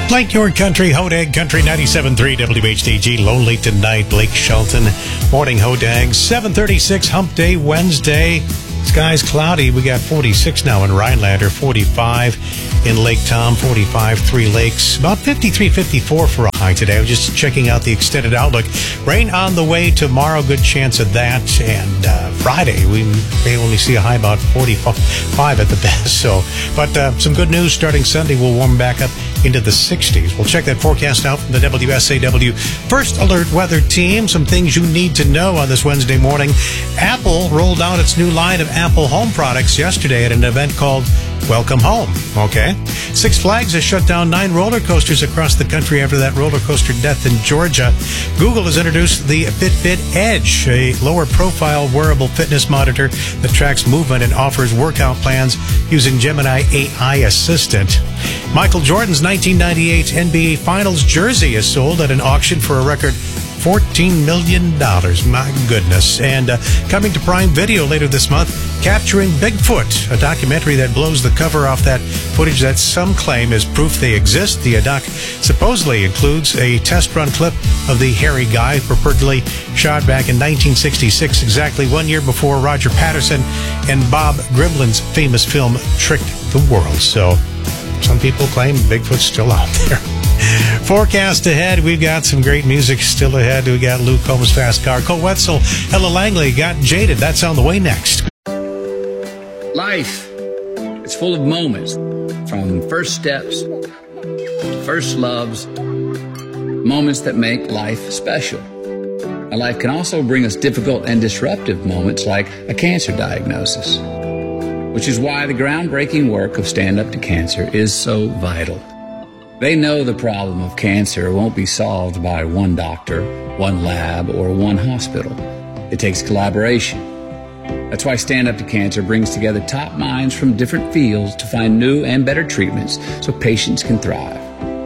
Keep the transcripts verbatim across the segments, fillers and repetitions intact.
Like Your Country, Hodag Country, ninety-seven point three W H D G. Lonely Tonight, Blake Shelton. Morning, Hodag. seven thirty-six, Hump Day, Wednesday. Skies cloudy. We got forty-six now in Rhinelander, forty-five in Lake Tom, forty-five, Three Lakes. About fifty-three, fifty-four for a high today. I was just checking out the extended outlook. Rain on the way tomorrow, good chance of that. And uh, Friday, we may only see a high about forty-five at the best. So, but uh, some good news starting Sunday. We'll warm back up into the sixties. We'll check that forecast out from the W S A W First Alert Weather Team. Some things you need to know on this Wednesday morning. Apple rolled out its new line of Apple home products yesterday at an event called Welcome Home. Okay. Six Flags has shut down nine roller coasters across the country after that roller coaster death in Georgia. Google has introduced the Fitbit Edge, a lower profile wearable fitness monitor that tracks movement and offers workout plans using Gemini A I Assistant. Michael Jordan's nineteen ninety-eight N B A Finals jersey is sold at an auction for a record fourteen million dollars. My goodness. And uh, coming to Prime Video later this month, Capturing Bigfoot, a documentary that blows the cover off that footage that some claim is proof they exist. The doc supposedly includes a test run clip of the hairy guy purportedly shot back in nineteen sixty-six, exactly one year before Roger Patterson and Bob Grimlin's famous film Tricked the World. So some people claim Bigfoot's still out there. Forecast ahead, we've got some great music still ahead. We got Luke Combs' Fast Car. Cole Wetzel, Ella Langley got Jaded. That's on the way next. Life, it's full of moments, from first steps to first loves, moments that make life special. Now, life can also bring us difficult and disruptive moments like a cancer diagnosis, which is why the groundbreaking work of Stand Up to Cancer is so vital. They know the problem of cancer won't be solved by one doctor, one lab, or one hospital. It takes collaboration. That's why Stand Up to Cancer brings together top minds from different fields to find new and better treatments so patients can thrive.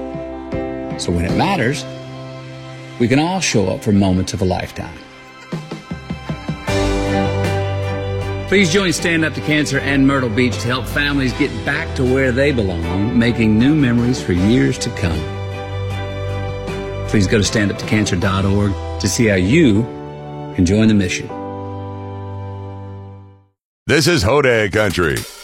So when it matters, we can all show up for moments of a lifetime. Please join Stand Up to Cancer and Myrtle Beach to help families get back to where they belong, making new memories for years to come. Please go to stand up to cancer dot org to see how you can join the mission. This is Hodag Country.